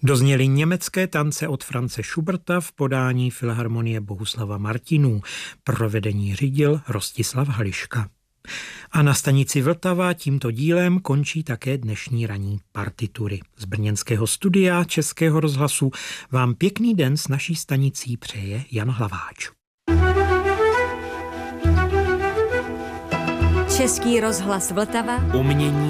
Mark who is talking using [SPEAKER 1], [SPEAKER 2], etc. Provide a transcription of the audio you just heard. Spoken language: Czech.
[SPEAKER 1] Dozněly německé tance od Franze Schuberta v podání Filharmonie Bohuslava Martinů. Provedení řídil Rostislav Hališka. A na stanici Vltava tímto dílem končí také dnešní ranní partitury. Z brněnského studia Českého rozhlasu vám pěkný den s naší stanicí přeje Jan Hlaváč.
[SPEAKER 2] Český rozhlas Vltava.
[SPEAKER 1] Umění